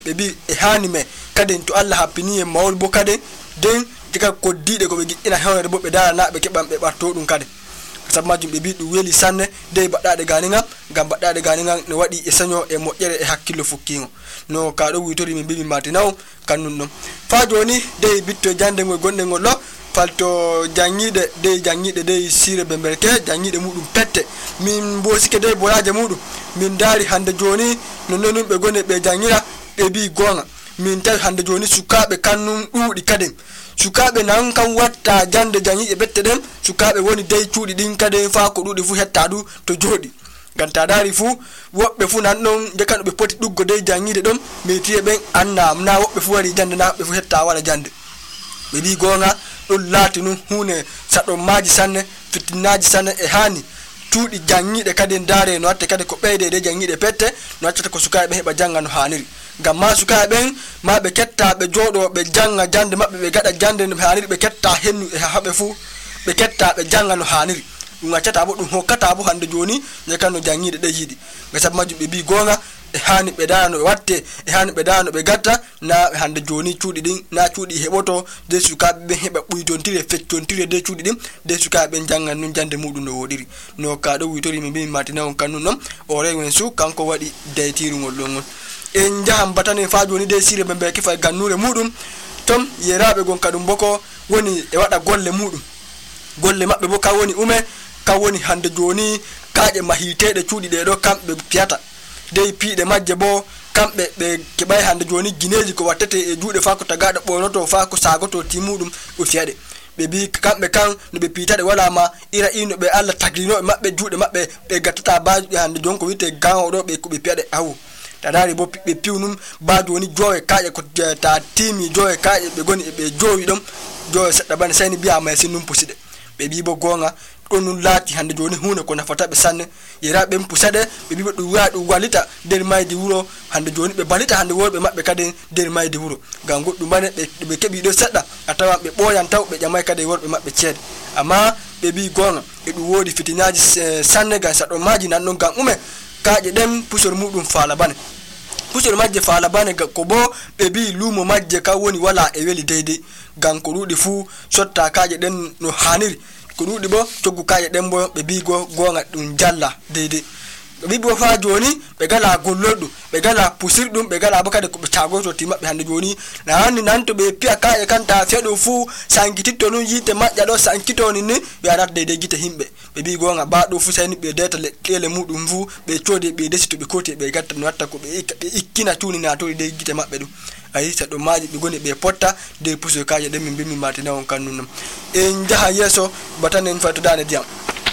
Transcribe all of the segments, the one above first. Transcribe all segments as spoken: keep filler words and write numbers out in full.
be bi e hani me kade to Allah happini e mawol bo kade den diga ko diide ko be ina hewre bo be dara na be kebam be barto dum kade sabu majum be bi du weli sanne de baddade ganinga gam baddade ganinga ne wadi e sanyo e mojjere e hakkilo fukkingo no ka do witori min bibi matinaw kannun non fa joni de bitto jande ngol gonde ngol lo falto jangide de jangide de sire bemberke jangide mudum pette min bosike de boraje mudum min dari hande joni no nonum be gone be jangira be bi gonga min tawi hande joni sukabe kannum duudi kadem sukabe nan kan watta jande jangide bette dem sukabe woni dey cuudi din kadem fa ko duudi fu hetta du to jodi ganta dari fu wobbe fu nan non de kan be poti duggo dey jangide dom metiye ben anna na wobbe fu wari jande na be fu hetta wala jande be bi gonga don latinu hune sado maji sanne fitinaji sanne e hani tudi jangide kade ndare no atte kade ko beyde de jangide pette no atte ko sukaabe heba janga no haniri gamma sukaabe ma be ketta be jodo be janga jande mabbe be gada jande no haniri be ketta hennu e habe fu be ketta be janga no haniri dum accata bo dum hokkata bo hande joni ne kan no jangide de yidi be sab majum be bi gonga e hani be dano e watte e hani be dano be gatta na hande joni cuudi din na cuudi heboto de sukaabe be heba buytontire feccontire de cuudi din de sukaabe janga nun jande mudum no wodiri no ka do witori min bi matina on kanu non o rewen su kanko wadi daytiru ngol don en jaham batane fa joni de sire be be kifa gannure mudum tom yerabe gon kadum boko woni e wada golle mudum golle mabbe bo ka woni ume ka woni hande joni kaaje mahitede cuudi de do kambe piata dey piide majje bo kambe be kebay hande joni gineji ko wattete e juude fa ko tagada bonoto fa ko sagoto timudum o fiade be bi kambe kan no be pitade wala ma ira ino be Allah taglino mabbe juude mabbe be gattata baaji hande jon ko wite gawo do be ko be piade awu tadari bo be piwnum ba joni joye kaaje ko ta timi joye kaaje be goni be joyi dum joye sedda ban sayni biya ma sinum puside be bi bo gonga onun lati hande joni hune ko nafata be sanne yerabe pusade be bibe du waadu walita der maydi wuro hande joni be balita hande worbe mabbe kade der maydi wuro gam goddum bane be be kebi do sedda atawa be boyan taw be jamay kade worbe mabbe cede amma be bi gonga e du wodi fitinaaji sanne ga sado maji nan non gam ume kaaje dem pusor mudum faala bane pusor majje faala bane ko bo be bi lumo majje ka woni wala e weli deede gam ko rudi fu sotta kaaje den no haniri ko dudi bo toggu kaaje dembo be bi go gonga dum jalla deede be bo fa joni be gala golloddu be gala pusirdum be gala bakade ko be tagoto ti mabbe hande joni na hanni nanto be piya kaaje kanta fedo fu sankitito non yite majja do sankito ni ni be arat deede gite himbe be bi gonga ba do fu sayni be deta le kele mudum fu be code be desito be kote be gatta no watta ko be ikkina tuni na to de gite mabbe dum ayi sado maaji be goni be potta de puso kaaje dem min bimi matina on kannunum en jaha yeso batanen fatu dane diam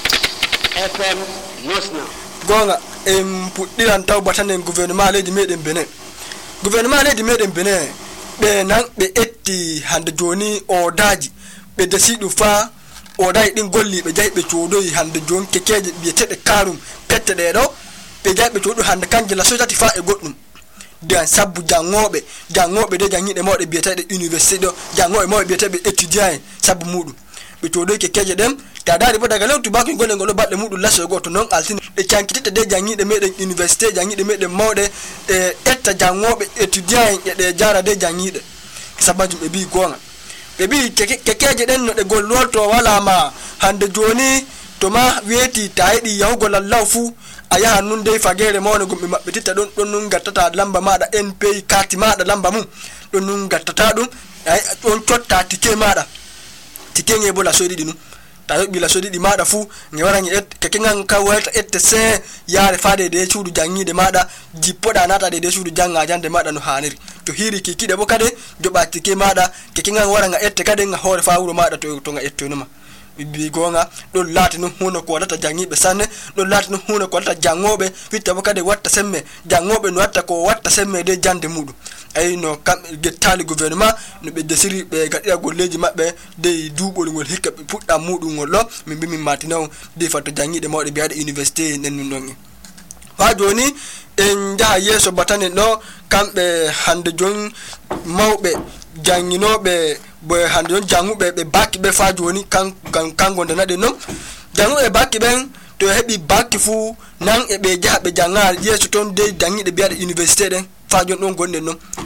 F M Nosna gonga em puddiran taw batanen gouvernement leedi meden Benin gouvernement leedi meden Benin be nan be etti hande joni o daji be desidu fa o dai din golli be jay be codoyi hande jon kekeje bietede karum pette de do be jay be codo hande kanje la society fa e goddum dan sabbu jangobe jangobe de jangide mawde bietede université do jangobe mawbe bietebe étudiant sabbu mudum be codoyi kekeje dem tadari bo daga lewtu bako ngol ngol badde mudum laso goto non altini de cankitete de jangide meden université jangide meden mawde e etta jangobe étudiant e de jara de jangide sabaju be bi gonga be bi kekeje den no de gollolto wala ma hande joni to ma weti taydi yawgol Allah fu aya nun dey fagere mawne gumbe mabbe titta don don nun gattata lamba maada N P I kati maada lamba mum don nun gattata dum ay don totta tike maada tike ngebo la sodi dinu tayo bila sodi di maada fu ngi wara ngi et kekengan ka wata ette se yaare faade de cuudu jangide maada jippoda nata de de cuudu janga jande maada no haniri to hiri kikide bo kade joba tike maada kekengan wara nga ette kade nga hore fa wuro maada to to nga etto numa bi gonga do lati no hono ko wadata jangibe sanne do lati no hono ko wadata jangobe fitta bo kade watta semme jangobe no watta ko watta semme de jande mudu ay no kam gettali gouvernement no be desiri be gadira golleji mabbe de dubol ngol hikka be pudda mudu ngol lo min bimi matinaw de fatta jangide mawde biade université nen non fa joni en jaha yeso batane no kambe hande jon mawbe janginobe bo hande jon jangube be bakki be fa joni kan kan gonda nade non jangube bakki ben to hebi bakki fu nan e be jaha be jangal yeso ton de jangide biade université den fa jon don gonde non